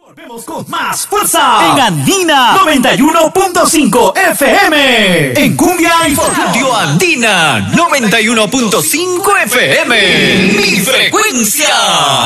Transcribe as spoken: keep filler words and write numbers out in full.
Volvemos con más fuerza en Andina noventa y uno punto cinco F M. En Cumbia y Radio Andina noventa y uno punto cinco F M. Mi frecuencia.